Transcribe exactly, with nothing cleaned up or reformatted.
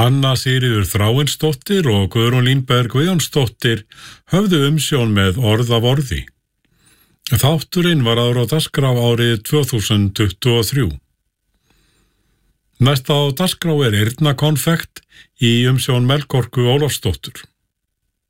Anna Sigríður Þráinsdóttir og Guðrún Línberg Guðjónsdóttir höfðu umsjón með orð af orði. Þátturinn var áður á dagskrá árið tvö þúsund tuttugu og þrjú. Næsta á dagskrá er eyrnakonfekt í umsjón Melkorku Ólafsdóttur.